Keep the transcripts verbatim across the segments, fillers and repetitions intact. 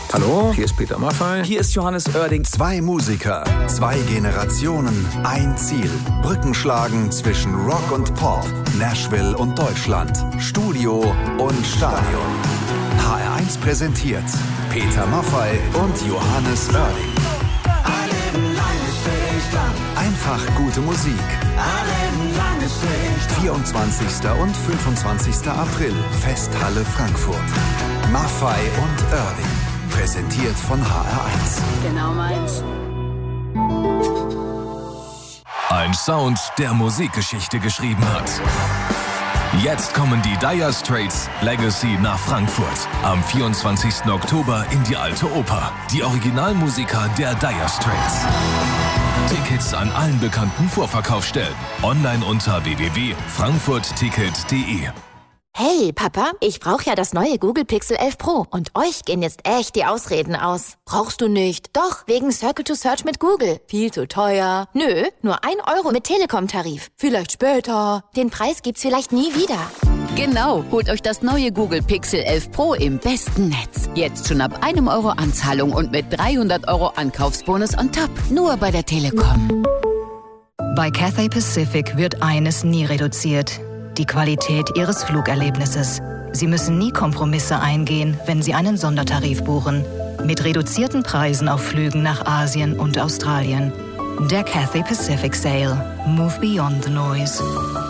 Hallo, hier ist Peter Maffay. Hier ist Johannes Oerding. Zwei Musiker, zwei Generationen, ein Ziel. Brücken schlagen zwischen Rock und Pop, Nashville und Deutschland, Studio und Stadion. H R eins präsentiert Peter Maffay und Johannes Oerding. Einfach gute Musik. vierundzwanzigster und fünfundzwanzigster April, Festhalle Frankfurt. Maffay und Oerding. Präsentiert von H R eins. Genau meins. Ein Sound, der Musikgeschichte geschrieben hat. Jetzt kommen die Dire Straits Legacy nach Frankfurt. Am vierundzwanzigsten Oktober in die Alte Oper. Die Originalmusiker der Dire Straits. Tickets an allen bekannten Vorverkaufsstellen. Online unter w w w punkt frankfurt ticket punkt d e. Hey, Papa, ich brauche ja das neue Google Pixel elf Pro. Und euch gehen jetzt echt die Ausreden aus. Brauchst du nicht? Doch, wegen Circle to Search mit Google. Viel zu teuer. Nö, nur ein Euro mit Telekom-Tarif. Vielleicht später. Den Preis gibt's vielleicht nie wieder. Genau, holt euch das neue Google Pixel elf Pro im besten Netz. Jetzt schon ab einem Euro Anzahlung und mit dreihundert Euro Ankaufsbonus on top. Nur bei der Telekom. Bei Cathay Pacific wird eines nie reduziert: die Qualität Ihres Flugerlebnisses. Sie müssen nie Kompromisse eingehen, wenn Sie einen Sondertarif buchen. Mit reduzierten Preisen auf Flügen nach Asien und Australien. Der Cathay Pacific Sale. Move beyond the noise.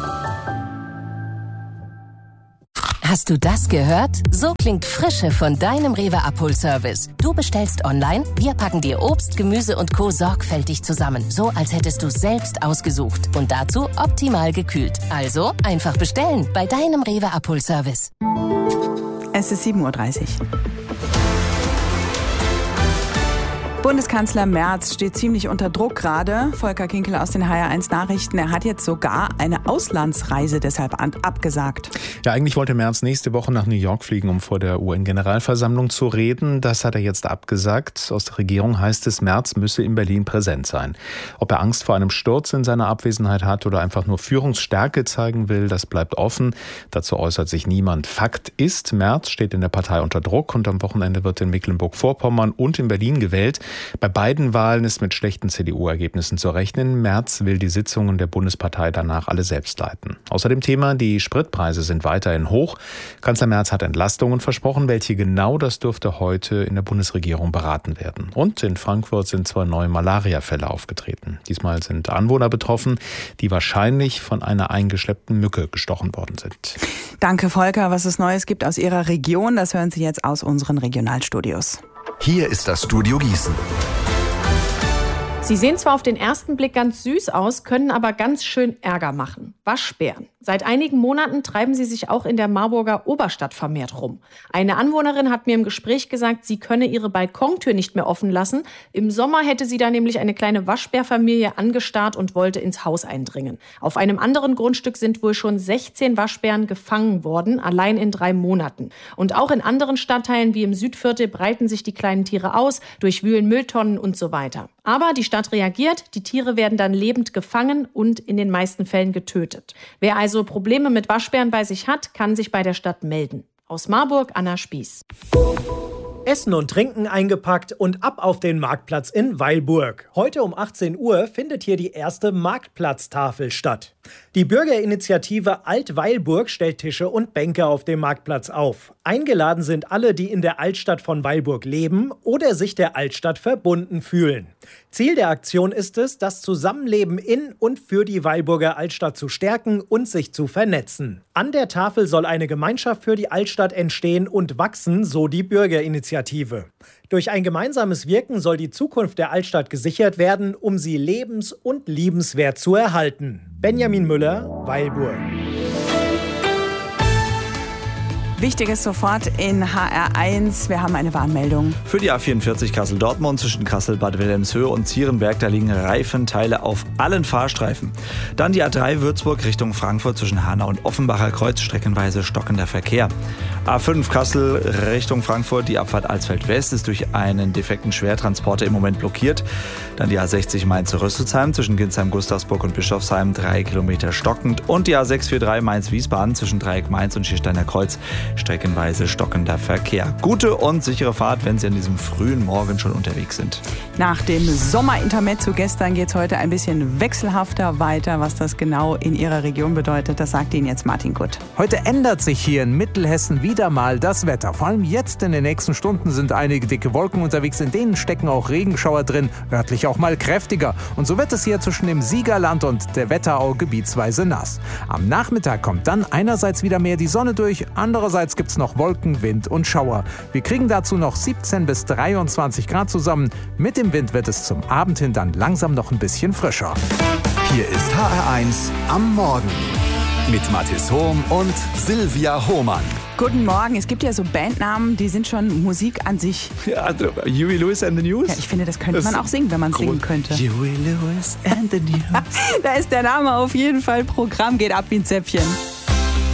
Hast du das gehört? So klingt Frische von deinem Rewe Abholservice. Du bestellst online, wir packen dir Obst, Gemüse und Co. sorgfältig zusammen. So, als hättest du es selbst ausgesucht. Und dazu optimal gekühlt. Also einfach bestellen bei deinem Rewe Abholservice. Es ist sieben Uhr dreißig. Bundeskanzler Merz steht ziemlich unter Druck gerade. Volker Kinkel aus den H R eins Nachrichten. Er hat jetzt sogar eine Auslandsreise deshalb abgesagt. Ja, eigentlich wollte Merz nächste Woche nach New York fliegen, um vor der U N-Generalversammlung zu reden. Das hat er jetzt abgesagt. Aus der Regierung heißt es, Merz müsse in Berlin präsent sein. Ob er Angst vor einem Sturz in seiner Abwesenheit hat oder einfach nur Führungsstärke zeigen will, das bleibt offen. Dazu äußert sich niemand. Fakt ist, Merz steht in der Partei unter Druck und am Wochenende wird in Mecklenburg-Vorpommern und in Berlin gewählt. Bei beiden Wahlen ist mit schlechten C D U-Ergebnissen zu rechnen. Merz will die Sitzungen der Bundespartei danach alle selbst leiten. Außerdem Thema, die Spritpreise sind weiterhin hoch. Kanzler Merz hat Entlastungen versprochen. Welche genau, das dürfte heute in der Bundesregierung beraten werden. Und in Frankfurt sind zwei neue Malaria-Fälle aufgetreten. Diesmal sind Anwohner betroffen, die wahrscheinlich von einer eingeschleppten Mücke gestochen worden sind. Danke, Volker. Was es Neues gibt aus Ihrer Region, das hören Sie jetzt aus unseren Regionalstudios. Hier ist das Studio Gießen. Sie sehen zwar auf den ersten Blick ganz süß aus, können aber ganz schön Ärger machen. Waschbären. Seit einigen Monaten treiben sie sich auch in der Marburger Oberstadt vermehrt rum. Eine Anwohnerin hat mir im Gespräch gesagt, sie könne ihre Balkontür nicht mehr offen lassen. Im Sommer hätte sie da nämlich eine kleine Waschbärfamilie angestarrt und wollte ins Haus eindringen. Auf einem anderen Grundstück sind wohl schon sechzehn Waschbären gefangen worden, allein in drei Monaten. Und auch in anderen Stadtteilen wie im Südviertel breiten sich die kleinen Tiere aus, durchwühlen Mülltonnen und so weiter. Aber die Stadt reagiert, die Tiere werden dann lebend gefangen und in den meisten Fällen getötet. Wer also Probleme mit Waschbären bei sich hat, kann sich bei der Stadt melden. Aus Marburg, Anna Spieß. Essen und Trinken eingepackt und ab auf den Marktplatz in Weilburg. Heute um achtzehn Uhr findet hier die erste Marktplatztafel statt. Die Bürgerinitiative Alt-Weilburg stellt Tische und Bänke auf dem Marktplatz auf. Eingeladen sind alle, die in der Altstadt von Weilburg leben oder sich der Altstadt verbunden fühlen. Ziel der Aktion ist es, das Zusammenleben in und für die Weilburger Altstadt zu stärken und sich zu vernetzen. An der Tafel soll eine Gemeinschaft für die Altstadt entstehen und wachsen, so die Bürgerinitiative. Durch ein gemeinsames Wirken soll die Zukunft der Altstadt gesichert werden, um sie lebens- und liebenswert zu erhalten. Benjamin Müller, Weilburg. Wichtiges sofort in H R eins. Wir haben eine Warnmeldung. Für die A vierundvierzig Kassel-Dortmund zwischen Kassel-Bad Wilhelmshöhe und Zierenberg, da liegen Reifenteile auf allen Fahrstreifen. Dann die A drei Würzburg Richtung Frankfurt zwischen Hanau und Offenbacher Kreuz, streckenweise stockender Verkehr. A fünf Kassel Richtung Frankfurt, die Abfahrt Alsfeld West ist durch einen defekten Schwertransporter im Moment blockiert. Dann die A sechzig Mainz-Rüsselsheim zwischen Ginsheim-Gustavsburg und Bischofsheim, drei Kilometer stockend. Und die A sechs vier drei Mainz-Wiesbaden zwischen Dreieck Mainz und Schiersteiner Kreuz, streckenweise stockender Verkehr. Gute und sichere Fahrt, wenn Sie an diesem frühen Morgen schon unterwegs sind. Nach dem Sommerintermezzo gestern geht es heute ein bisschen wechselhafter weiter. Was das genau in Ihrer Region bedeutet, das sagt Ihnen jetzt Martin Gutt. Heute ändert sich hier in Mittelhessen wieder mal das Wetter. Vor allem jetzt in den nächsten Stunden sind einige dicke Wolken unterwegs. In denen stecken auch Regenschauer drin, örtlich auch mal kräftiger. Und so wird es hier zwischen dem Siegerland und der Wetterau gebietsweise nass. Am Nachmittag kommt dann einerseits wieder mehr die Sonne durch, andererseits gibt es noch Wolken, Wind und Schauer. Wir kriegen dazu noch siebzehn bis dreiundzwanzig Grad zusammen. Mit dem Wind wird es zum Abend hin dann langsam noch ein bisschen frischer. Hier ist H R eins am Morgen mit Mathis Hohm und Silvia Hohmann. Guten Morgen. Es gibt ja so Bandnamen, die sind schon Musik an sich. Ja, Huey Lewis and the News. Ja, ich finde, das könnte man auch singen, wenn man singen könnte. Huey Lewis and the News. Da ist der Name auf jeden Fall Programm, geht ab wie ein Zäpfchen.